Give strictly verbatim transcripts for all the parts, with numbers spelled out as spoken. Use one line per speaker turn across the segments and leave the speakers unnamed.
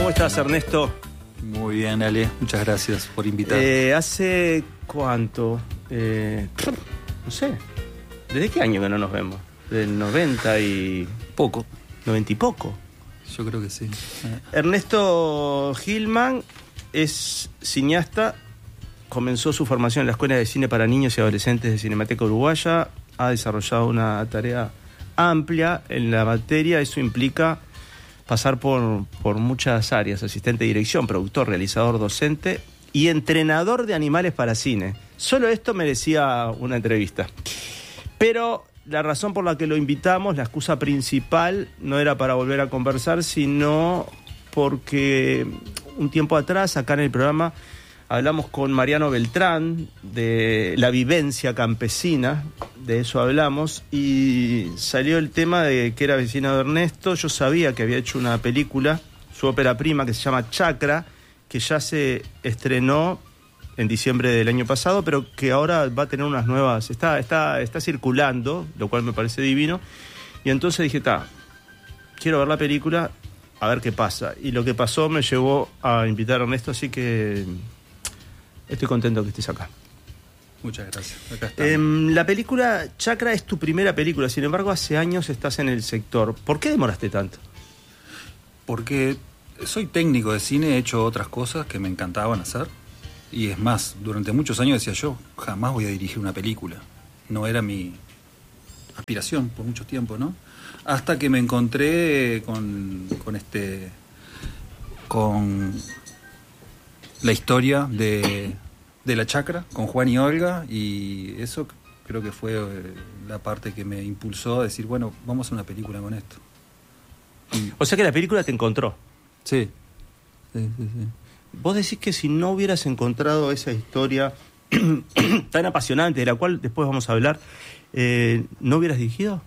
¿Cómo estás, Ernesto?
Muy bien, Ale. Muchas gracias por invitarme.
Eh, ¿Hace cuánto? Eh, no sé. ¿Desde qué año que no nos vemos? ¿Del noventa y...?
Poco.
¿noventa y poco?
Yo creo que sí. Eh.
Ernesto Gilman es cineasta. Comenzó su formación en la Escuela de Cine para Niños y Adolescentes de Cinemateca Uruguaya. Ha desarrollado una tarea amplia en la materia. Eso implica pasar por, por muchas áreas: asistente de dirección, productor, realizador, docente y entrenador de animales para cine. Solo esto merecía una entrevista. Pero la razón por la que lo invitamos, la excusa principal, no era para volver a conversar, sino porque un tiempo atrás, acá en el programa, hablamos con Mariano Beltrán de la vivencia campesina, de eso hablamos, y salió el tema de que era vecino de Ernesto. Yo sabía que había hecho una película, su ópera prima, que se llama Chacra, que ya se estrenó en diciembre del año pasado, pero que ahora va a tener unas nuevas, está, está, está circulando, lo cual me parece divino, y entonces dije, ta, quiero ver la película, a ver qué pasa. Y lo que pasó me llevó a invitar a Ernesto, así que estoy contento que estés acá.
Muchas gracias. Acá
eh, la película Chacra es tu primera película, sin embargo hace años estás en el sector. ¿Por qué demoraste tanto?
Porque soy técnico de cine, he hecho otras cosas que me encantaban hacer. Y es más, durante muchos años decía yo, jamás voy a dirigir una película. No era mi aspiración por mucho tiempo, ¿no? Hasta que me encontré con, con este... con la historia de, de La Chacra, con Juan y Olga, y eso creo que fue la parte que me impulsó a decir, bueno, vamos a hacer una película con esto. Y,
o sea que la película te encontró.
Sí, sí, sí, sí.
¿Vos decís que si no hubieras encontrado esa historia tan apasionante, de la cual después vamos a hablar, eh, ¿no hubieras dirigido?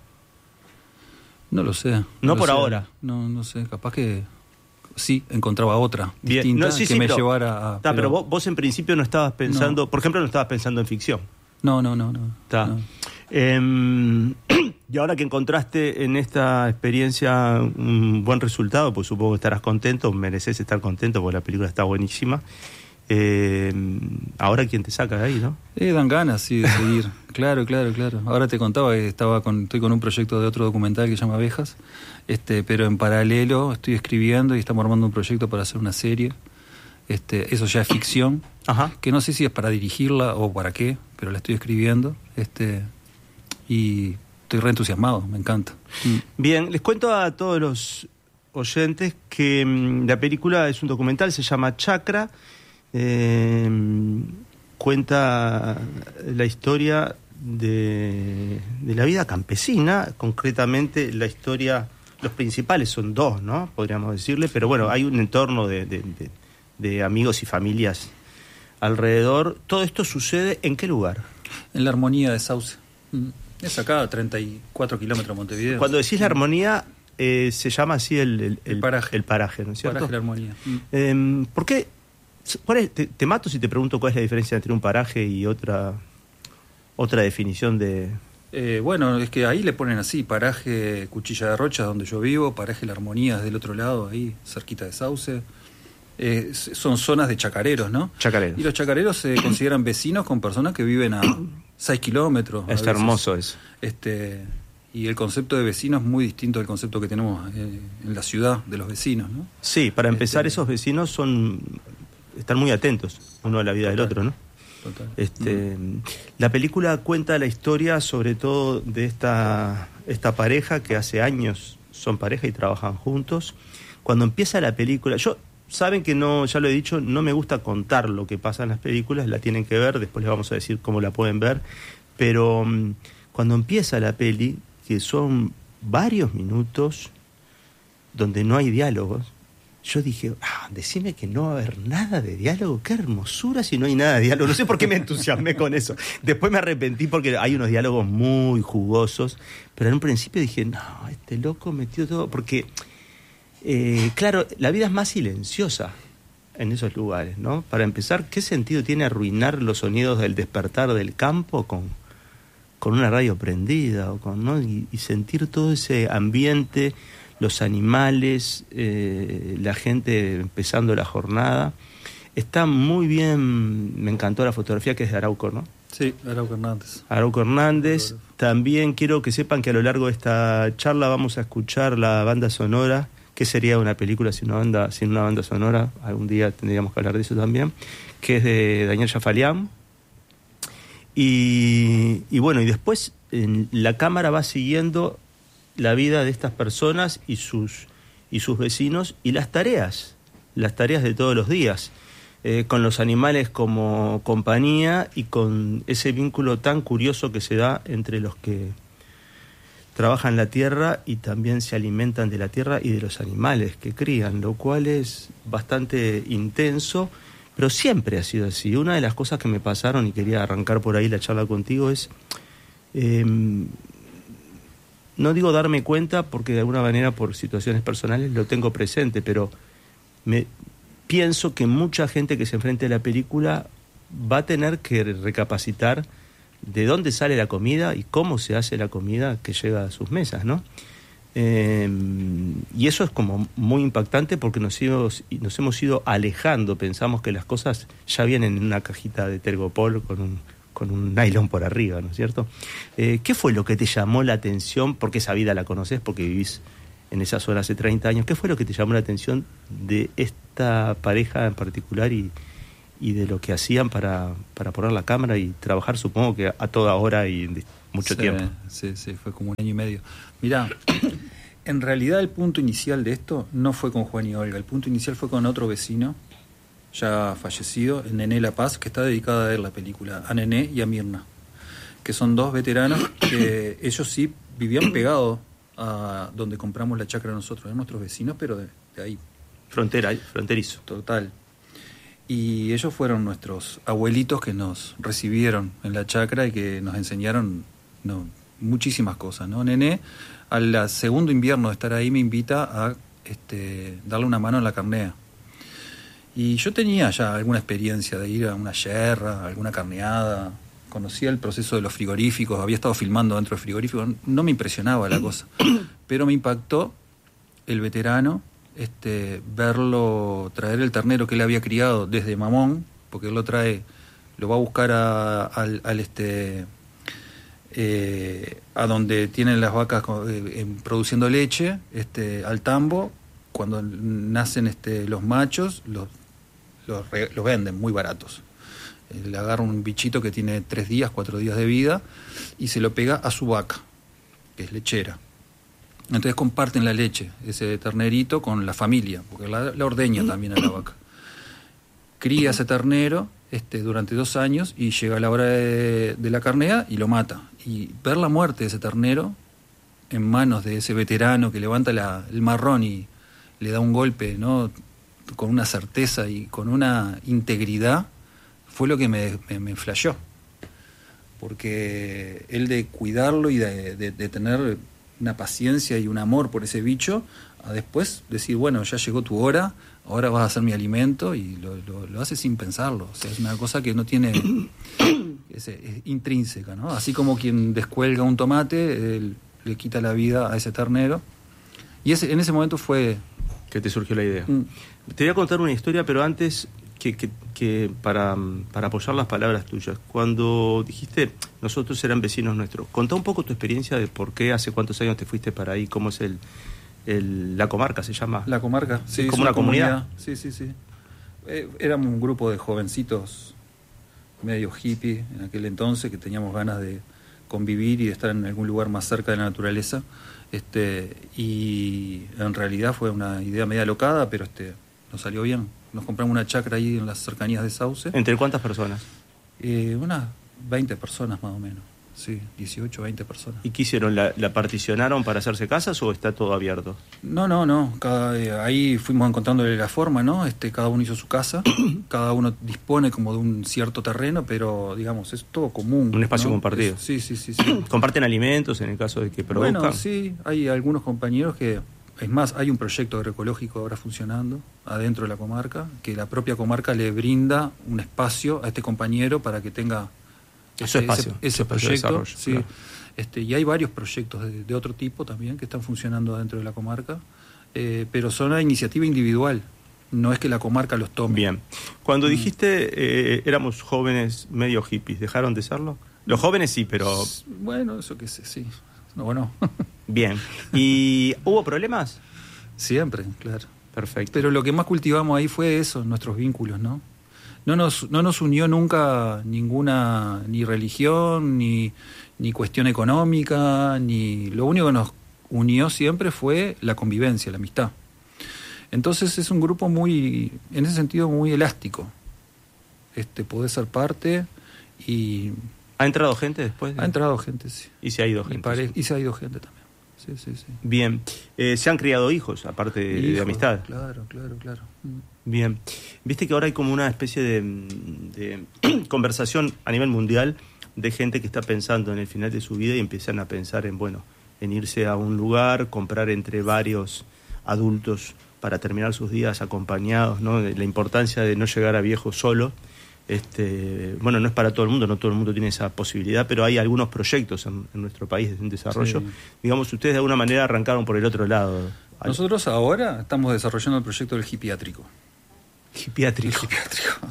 No lo sé. No,
no
lo
por
sé.
ahora.
No, no sé, capaz que sí encontraba otra
Bien.
distinta
No, sí,
que
sí,
me
pero,
llevara a...
Ta, pero, pero vos, vos en principio no estabas pensando, no. Por ejemplo, no estabas pensando en ficción.
No, no, no, no.
Ta.
no.
Eh, y ahora que encontraste en esta experiencia un buen resultado, pues supongo que estarás contento, mereces estar contento porque la película está buenísima. Eh, ahora quién te saca de ahí, ¿no?
Eh, dan ganas, sí, de seguir. Claro, claro, claro. Ahora te contaba que estaba con, estoy con un proyecto de otro documental que se llama Abejas, este, pero en paralelo estoy escribiendo y estamos armando un proyecto para hacer una serie. Este, eso ya es ficción.
Ajá.
Que no sé si es para dirigirla o para qué, pero la estoy escribiendo. Este, y estoy re entusiasmado, me encanta.
Bien, les cuento a todos los oyentes que mmm, la película es un documental, se llama Chacra. Eh, cuenta la historia de, de la vida campesina, concretamente la historia, los principales son dos, ¿no? Podríamos decirle, pero bueno, hay un entorno de, de, de, de amigos y familias alrededor. ¿Todo esto sucede en qué lugar?
En la Armonía de Sauce. Es acá a treinta y cuatro kilómetros de Montevideo.
Cuando decís la Armonía, eh, se llama así el, el, el,
el paraje,
el paraje, ¿no es cierto?
Paraje de la Armonía.
Eh, ¿Por qué? ¿Cuál es, te, te mato si te pregunto cuál es la diferencia entre un paraje y otra otra definición de...
Eh, bueno, es que ahí le ponen así, paraje Cuchilla de Rocha, donde yo vivo, paraje La Armonía es del otro lado, ahí, cerquita de Sauce. Eh, son zonas de chacareros, ¿no?
Chacareros.
Y los chacareros se consideran vecinos con personas que viven a seis kilómetros.
Es hermoso eso.
Este, y el concepto de vecino es muy distinto al concepto que tenemos eh, en la ciudad de los vecinos, ¿no?
Sí, para empezar, este, esos vecinos son... están muy atentos uno a la vida total, del otro, ¿no?
Total.
Este,
mm.
La película cuenta la historia sobre todo de esta, esta pareja que hace años son pareja y trabajan juntos. Cuando empieza la película, yo saben que no, ya lo he dicho, no me gusta contar lo que pasa en las películas, la tienen que ver, después les vamos a decir cómo la pueden ver, pero um, cuando empieza la peli, que son varios minutos donde no hay diálogos, yo dije, ah, decime que no va a haber nada de diálogo, qué hermosura si no hay nada de diálogo. No sé por qué me entusiasmé con eso. Después me arrepentí porque hay unos diálogos muy jugosos, pero en un principio dije, no, este loco metió todo, porque, eh, claro, la vida es más silenciosa en esos lugares, ¿no? Para empezar, ¿qué sentido tiene arruinar los sonidos del despertar del campo con, con una radio prendida, o con, ¿no? y, y sentir todo ese ambiente? los animales, eh, la gente empezando la jornada. Está muy bien, me encantó la fotografía, que es de Arauco, ¿no?
Sí, Arauco Hernández.
Arauco Hernández. También quiero que sepan que a lo largo de esta charla vamos a escuchar la banda sonora. ¿Qué sería una película sin una banda, sin una banda sonora? Algún día tendríamos que hablar de eso también. Que es de Daniel Jafalián. Y, y bueno, y después en la cámara va siguiendo la vida de estas personas y sus, y sus vecinos y las tareas, las tareas de todos los días. Eh, con los animales como compañía y con ese vínculo tan curioso que se da entre los que trabajan la tierra y también se alimentan de la tierra y de los animales que crían, lo cual es bastante intenso, pero siempre ha sido así. Una de las cosas que me pasaron, y quería arrancar por ahí la charla contigo, es, eh, no digo darme cuenta, porque de alguna manera por situaciones personales lo tengo presente, pero me... pienso que mucha gente que se enfrente a la película va a tener que recapacitar de dónde sale la comida y cómo se hace la comida que llega a sus mesas, ¿no? Eh, y eso es como muy impactante porque nos, hemos, nos hemos ido alejando. Pensamos que las cosas ya vienen en una cajita de Tergopol con un, con un nylon por arriba, ¿no es cierto? Eh, ¿Qué fue lo que te llamó la atención? Porque esa vida la conoces, porque vivís en esa zona hace treinta años. ¿Qué fue lo que te llamó la atención de esta pareja en particular y, y de lo que hacían para, para poner la cámara y trabajar, supongo que a toda hora y de mucho
sí,
tiempo?
Sí, sí, fue como un año y medio. Mirá, en realidad el punto inicial de esto no fue con Juan y Olga, el punto inicial fue con otro vecino ya fallecido, el Nené La Paz, que está dedicada a ver la película, a Nené y a Mirna, que son dos veteranos que ellos sí vivían pegados a donde compramos la chacra nosotros, eran nuestros vecinos, pero de, de ahí.
Frontera, fronterizo.
Total. Y ellos fueron nuestros abuelitos que nos recibieron en la chacra y que nos enseñaron no, muchísimas cosas, ¿no? Nené, al segundo invierno de estar ahí, me invita a este, darle una mano en la carnea. Y yo tenía ya alguna experiencia de ir a una yerra, alguna carneada. Conocía el proceso de los frigoríficos, había estado filmando dentro del frigorífico, no me impresionaba la cosa, pero me impactó el veterano, este, verlo traer el ternero que él había criado desde Mamón, porque él lo trae, lo va a buscar a, al, al este, eh, a donde tienen las vacas eh, produciendo leche, este, al tambo, cuando nacen este, los machos, los, los, los venden muy baratos. Le agarra un bichito que tiene tres días, cuatro días de vida y se lo pega a su vaca, que es lechera. Entonces comparten la leche, ese ternerito, con la familia, porque la, la ordeña también a la vaca. Cría ese ternero este, durante dos años y llega la hora de, de la carnea y lo mata. Y ver la muerte de ese ternero en manos de ese veterano que levanta la, el marrón y le da un golpe, ¿no?, con una certeza y con una integridad, fue lo que me, me, me flasheó, porque él de cuidarlo y de, de, de tener una paciencia y un amor por ese bicho, a después decir, bueno, ya llegó tu hora, ahora vas a ser mi alimento, y lo, lo, lo hace sin pensarlo. O sea, es una cosa que no tiene, es, es intrínseca, ¿no? Así como quien descuelga un tomate, él le quita la vida a ese ternero, y ese, en ese momento fue...
que te surgió la idea.
Mm.
Te voy a contar una historia, pero antes... Que, que, que para, para apoyar las palabras tuyas, cuando dijiste nosotros eran vecinos nuestros, contá un poco tu experiencia de por qué, hace cuántos años te fuiste para ahí, cómo es el, el la comarca, se llama.
La comarca, sí,
es como
es
una, una comunidad.
comunidad. Sí, sí, sí. Eh, éramos un grupo de jovencitos medio hippie en aquel entonces, que teníamos ganas de convivir y de estar en algún lugar más cerca de la naturaleza. Este, y en realidad fue una idea media locada, pero este, nos salió bien. Nos compramos una chacra ahí en las cercanías de Sauce.
¿Entre cuántas personas?
Eh, unas veinte personas más o menos. Sí, dieciocho, veinte personas.
¿Y qué hicieron? ¿La, la particionaron para hacerse casas o está todo abierto?
No, no, no. Cada, eh, ahí fuimos encontrándole la forma, ¿no? Este, cada uno hizo su casa. Cada uno dispone como de un cierto terreno, pero, digamos, es todo común.
Un espacio, ¿no?, compartido.
Es, sí, sí, sí, sí.
¿Comparten alimentos en el caso de que produzcan?
Bueno, sí. Hay algunos compañeros que... Es más, hay un proyecto agroecológico ahora funcionando adentro de la comarca, que la propia comarca le brinda un espacio a este compañero para que tenga
Eso
Ese,
espacio,
ese, ese
eso espacio de
proyecto,
desarrollo,
sí.
claro.
Este, y hay varios proyectos de, de otro tipo también que están funcionando dentro de la comarca, eh, pero son a iniciativa individual, no es que la comarca los tome.
Bien. Cuando
Mm.
dijiste eh, éramos jóvenes medio hippies, ¿dejaron de serlo? Los jóvenes sí, pero...
Bueno, eso que sé, sí. No, bueno.
Bien. ¿Y hubo problemas?
Siempre, claro.
Perfecto.
Pero lo que más cultivamos ahí fue eso, nuestros vínculos, ¿no? No nos, no nos unió nunca ninguna, ni religión, ni, ni cuestión económica, ni... Lo único que nos unió siempre fue la convivencia, la amistad. Entonces es un grupo muy, en ese sentido, muy elástico. Este, podés ser parte y...
¿Ha entrado gente después? de-
Ha entrado gente, sí.
Y se ha ido
Y,
gente.
pare-
sí.
y se ha ido gente también. Sí, sí, sí.
Bien. Eh, ¿Se han criado hijos, aparte de, de
Hijos,
amistad?
Claro, claro, claro. Mm.
Bien. Viste que ahora hay como una especie de, de conversación a nivel mundial de gente que está pensando en el final de su vida y empiezan a pensar en, bueno, en irse a un lugar, comprar entre varios adultos para terminar sus días acompañados, ¿no? De la importancia de no llegar a viejo solo. Este, bueno, no es para todo el mundo, no todo el mundo tiene esa posibilidad, pero hay algunos proyectos en, en nuestro país en desarrollo.
Sí.
Digamos, ustedes de alguna manera arrancaron por el otro lado.
Nosotros ahora estamos desarrollando el proyecto del hipiátrico.
Hipiátrico.
Hipiátrico.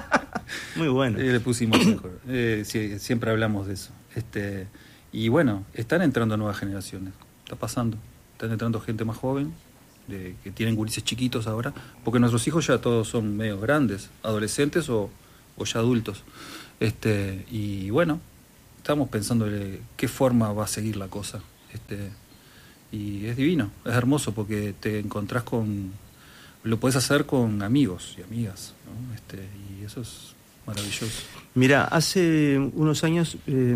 Muy bueno.
Eh, le pusimos mejor. Eh, sí, siempre hablamos de eso. Este, y bueno, están entrando nuevas generaciones. Está pasando. Están entrando gente más joven, de, que tienen gurises chiquitos ahora, porque nuestros hijos ya todos son medio grandes, adolescentes o, o ya adultos. Este, y bueno, estamos pensando de qué forma va a seguir la cosa. Este, y es divino, es hermoso porque te encontrás con... Lo puedes hacer con amigos y amigas, ¿no? Este, y eso es maravilloso.
Mira, hace unos años eh,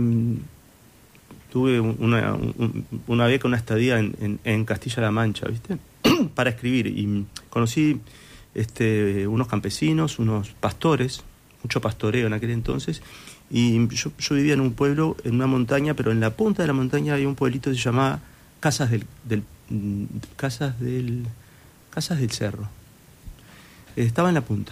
tuve una, un- una beca, una estadía en, en, en Castilla-La Mancha, ¿viste? Para escribir. Y conocí este, unos campesinos, unos pastores, mucho pastoreo en aquel entonces. Y yo, yo vivía en un pueblo, en una montaña, pero en la punta de la montaña había un pueblito que se llamaba Casas del, del mm, Casas del Casas del Cerro. Estaba en la punta.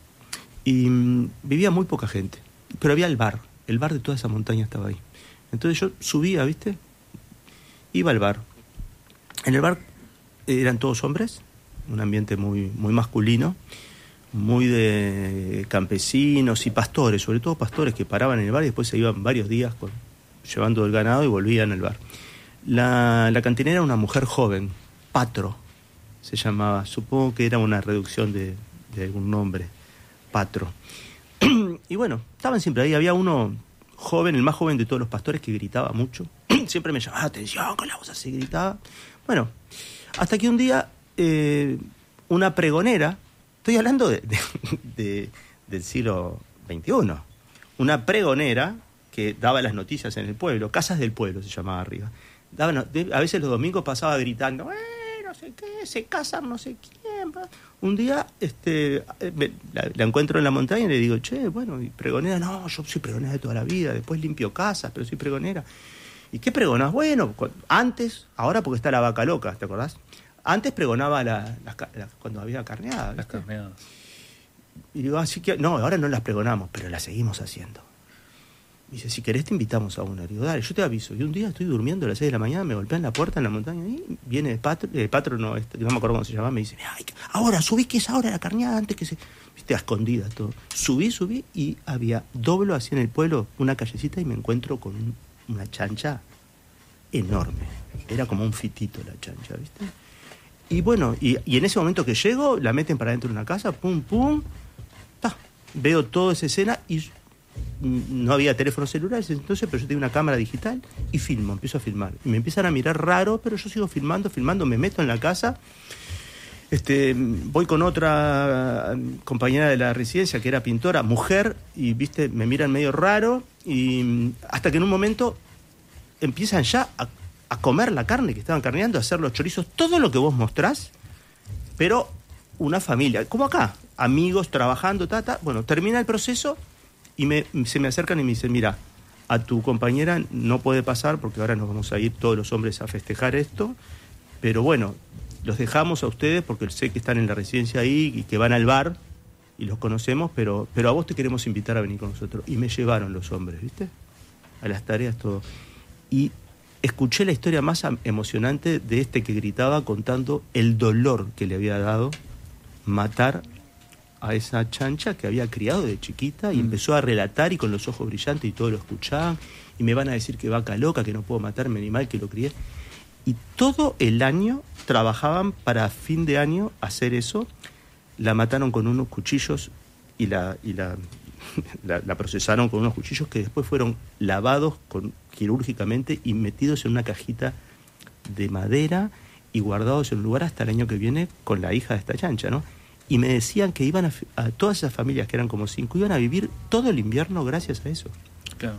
Y mm, vivía muy poca gente. Pero había el bar. El bar de toda esa montaña estaba ahí. Entonces yo subía, ¿viste? Iba al bar. En el bar eh, eran todos hombres. Un ambiente muy, muy masculino. Muy de campesinos y pastores. Sobre todo pastores que paraban en el bar y después se iban varios días con, llevando el ganado y volvían al bar. La, la cantinera era una mujer joven. Patro se llamaba. Supongo que era una reducción de, de algún nombre. Patro. Y bueno, estaban siempre ahí. Había uno joven, el más joven de todos los pastores, que gritaba mucho. Siempre me llamaba la atención con la voz así, gritaba. Bueno, hasta que un día eh, una pregonera, estoy hablando de, de, de, del siglo veintiuno, una pregonera que daba las noticias en el pueblo, Casas del Pueblo se llamaba arriba. Daba, no- de- a veces los domingos pasaba gritando, eh, no sé qué, se casan no sé quién. pa". Un día este, eh, me- la, la encuentro en la montaña y le digo, che, bueno, y pregonera, no, yo soy pregonera de toda la vida, después limpio casas, pero soy pregonera. ¿Y qué pregonás? Bueno, cu- antes, ahora porque está la vaca loca, ¿te acordás? Antes pregonaba la, las ca- la- cuando había carneada.
Las
¿viste?
carneadas.
Y digo, así que, no, ahora no las pregonamos, pero las seguimos haciendo. Y dice, si querés te invitamos a una. Le digo, dale, yo te aviso. Y un día estoy durmiendo a las seis de la mañana, me golpean la puerta en la montaña y viene el patro, el patro no, este, no me acuerdo cómo se llama, me dice, ay, ahora subí que es ahora la carneada antes que se... Viste, a escondidas todo. Subí, subí y había, doblo así en el pueblo, una callecita y me encuentro con un- una chancha enorme. Era como un fitito la chancha, ¿viste? Y bueno, y, y en ese momento que llego, la meten para dentro de una casa, pum, pum, ta, veo toda esa escena y mm, no había teléfonos celulares entonces, pero yo tenía una cámara digital y filmo, empiezo a filmar. Y me empiezan a mirar raro, pero yo sigo filmando, filmando, me meto en la casa. Este, voy con otra compañera de la residencia que era pintora, mujer, y viste, me miran medio raro, y mm, hasta que en un momento empiezan ya a, a comer la carne que estaban carneando, a hacer los chorizos, todo lo que vos mostrás, pero una familia, como acá, amigos trabajando, ta, ta. Bueno, termina el proceso y me, se me acercan y me dicen, mira, a tu compañera no puede pasar porque ahora nos vamos a ir todos los hombres a festejar esto, pero bueno, los dejamos a ustedes porque sé que están en la residencia ahí y que van al bar y los conocemos, pero, pero a vos te queremos invitar a venir con nosotros. Y me llevaron los hombres, ¿viste? a las tareas, todo. Y escuché la historia más emocionante de este que gritaba contando el dolor que le había dado matar a esa chancha que había criado de chiquita y mm. empezó a relatar y con los ojos brillantes y todos lo escuchaban y me van a decir que vaca loca, que no puedo matar mi animal, que lo crié. Y todo el año trabajaban para fin de año hacer eso. La mataron con unos cuchillos y la, y la, la, la procesaron con unos cuchillos que después fueron lavados con, quirúrgicamente y metidos en una cajita de madera y guardados en un lugar hasta el año que viene con la hija de esta chancha, ¿no? Y me decían que iban a, a todas esas familias, que eran como cinco, iban a vivir todo el invierno gracias a eso.
Claro.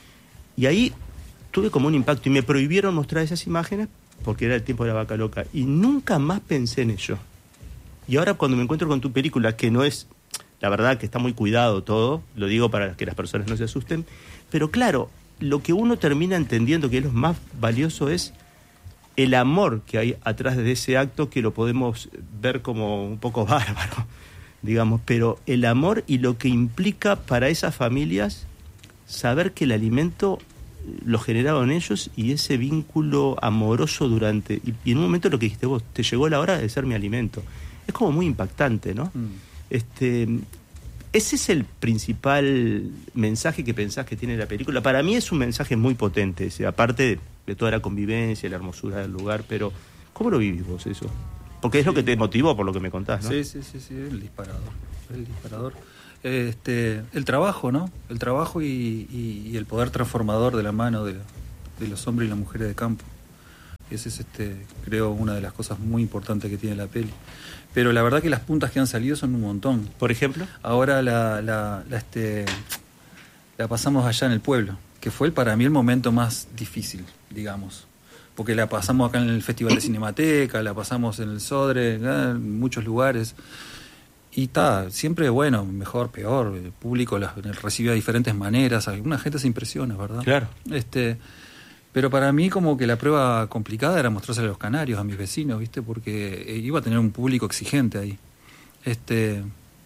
Y ahí tuve como un impacto y me prohibieron mostrar esas imágenes porque era el tiempo de la vaca loca. Y nunca más pensé en ello. Y ahora cuando me encuentro con tu película, que no es, la verdad que está muy cuidado todo, lo digo para que las personas no se asusten, pero claro, lo que uno termina entendiendo que es lo más valioso es el amor que hay atrás de ese acto, que lo podemos ver como un poco bárbaro, digamos, pero el amor y lo que implica para esas familias saber que el alimento lo generaron ellos y ese vínculo amoroso durante... Y, y en un momento lo que dijiste vos, te llegó la hora de ser mi alimento. Es como muy impactante, ¿no? Mm. Este, ese es el principal mensaje que pensás que tiene la película. Para mí es un mensaje muy potente, ese, aparte de, de toda la convivencia, la hermosura del lugar, pero ¿cómo lo vivís vos eso? Porque es sí. lo que te motivó por lo que me contás, ¿no?
Sí, sí, sí, sí, el disparador, el disparador. Este, el trabajo, ¿no? El trabajo y, y, y el poder transformador de la mano de, de los hombres y las mujeres de campo. Esa es, este, creo, una de las cosas muy importantes que tiene la peli. Pero la verdad que las puntas que han salido son un montón.
¿Por ejemplo?
Ahora la, la, la, este, la pasamos allá en el pueblo, que fue para mí el momento más difícil, digamos. Porque la pasamos acá en el Festival de Cinemateca, la pasamos en el Sodre, en muchos lugares. Y está, siempre bueno, mejor, peor, el público las recibe de diferentes maneras, alguna gente se impresiona, ¿verdad?
Claro.
Este, pero para mí como que la prueba complicada era mostrársela a los canarios, a mis vecinos, ¿viste? Porque iba a tener un público exigente ahí. Este,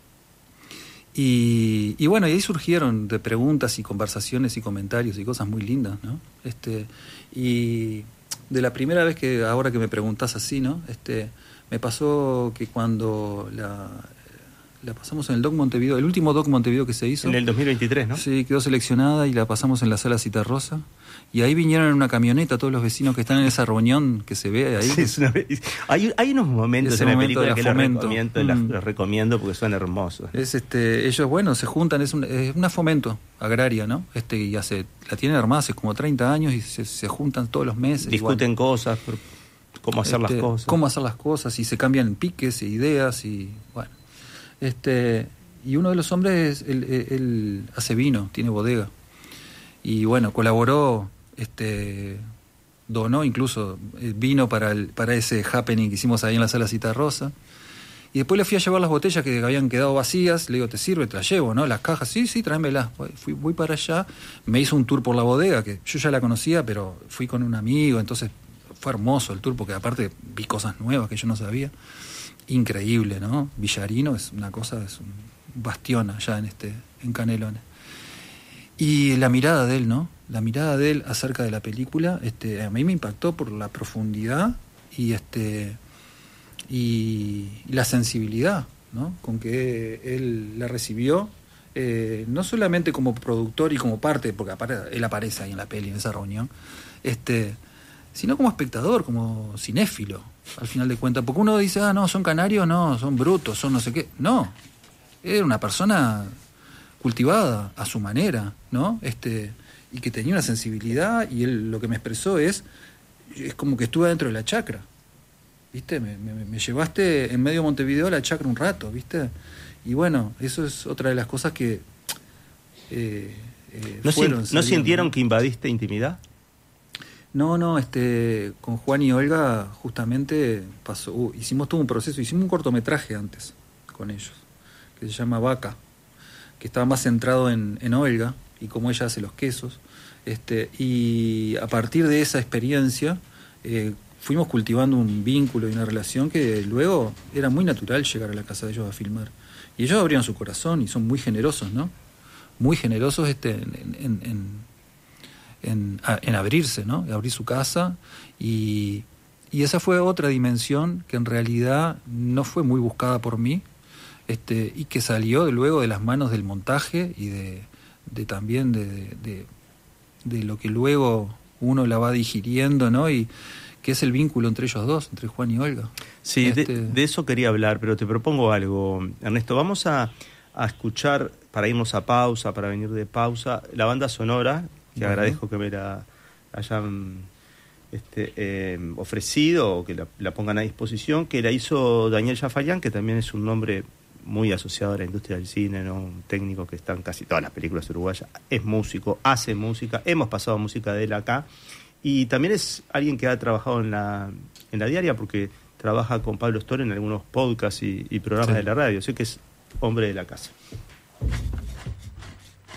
y, y bueno, y ahí surgieron de preguntas y conversaciones y comentarios y cosas muy lindas, ¿no? Este, y de la primera vez que, ahora que me preguntás así, ¿no? Este, me pasó que cuando la... la pasamos en el Doc Montevideo, el último Doc Montevideo que se hizo.
En el dos mil veintitrés, ¿no?
Sí, quedó seleccionada y la pasamos en la Sala Citarrosa. Y ahí vinieron en una camioneta todos los vecinos que están en esa reunión que se ve ahí. Sí, es una...
hay, hay unos momentos
Ese
en la
momento
película que los recomiendo,
mm.
los recomiendo porque son hermosos.
Es este, ellos, bueno, se juntan, es, un, es una fomento agraria, ¿no? Este, y hace, la tienen armada hace como treinta años y se, se juntan todos los meses.
Discuten igual. cosas, cómo hacer
este,
las cosas.
Cómo hacer las cosas y se cambian piques e ideas y bueno. Este, y uno de los hombres, él, él, él hace vino, tiene bodega. Y bueno, colaboró, este, donó incluso vino para, el, para ese happening que hicimos ahí en la Sala Citarrosa. Y después le fui a llevar las botellas que habían quedado vacías. Le digo, ¿te sirve? Te las llevo, ¿no? Las cajas, sí, sí, tráemelas. Fui, voy para allá, me hizo un tour por la bodega, que yo ya la conocía, pero fui con un amigo, entonces fue hermoso el tour, porque aparte vi cosas nuevas que yo no sabía. Increíble, ¿no? Villarino es una cosa, es un bastión allá en este, en Canelones. Y la mirada de él, ¿no? La mirada de él acerca de la película, este, a mí me impactó por la profundidad y este y, y la sensibilidad, ¿no? Con que él la recibió, eh, no solamente como productor y como parte, porque aparte él aparece ahí en la peli, en esa reunión, este, sino como espectador, como cinéfilo. Al final de cuentas, porque uno dice, ah, no, son canarios, no, son brutos, son no sé qué. No, era una persona cultivada a su manera, ¿no? Este, y que tenía una sensibilidad, y él lo que me expresó es, es como que estuve dentro de la chacra, ¿viste? Me, me, me llevaste en medio de Montevideo a la chacra un rato, ¿viste? Y bueno, eso es otra de las cosas que eh, eh,
¿No,
fueron,
¿No
salieron,
sintieron
¿no?
que invadiste intimidad?
No, no, este, con Juan y Olga justamente pasó, uh, hicimos todo un proceso, hicimos un cortometraje antes con ellos, que se llama Vaca, que estaba más centrado en, en Olga y cómo ella hace los quesos, este, y a partir de esa experiencia eh, fuimos cultivando un vínculo y una relación que luego era muy natural llegar a la casa de ellos a filmar. Y ellos abrieron su corazón y son muy generosos, ¿no? Muy generosos este, en... en, en en, a, en abrirse, ¿no? Abrir su casa y, y esa fue otra dimensión que en realidad no fue muy buscada por mí, este, y que salió luego de las manos del montaje y de, de también de, de, de, de lo que luego uno la va digiriendo, ¿no? Y que es el vínculo entre ellos dos, entre Juan y Olga.
Sí,
este...
de, de eso quería hablar, pero te propongo algo, Ernesto. Vamos a, a escuchar, para irnos a pausa, para venir de pausa, la banda sonora, que bueno. agradezco que me la hayan este, eh, ofrecido o que la, la pongan a disposición, que la hizo Daniel Jafayán, que también es un nombre muy asociado a la industria del cine, ¿no? Un técnico que está en casi todas las películas uruguayas, es músico, hace música, hemos pasado música de él acá, y también es alguien que ha trabajado en la, en la diaria, porque trabaja con Pablo Stoll en algunos podcasts y, y programas sí. de la radio, así que es hombre de la casa.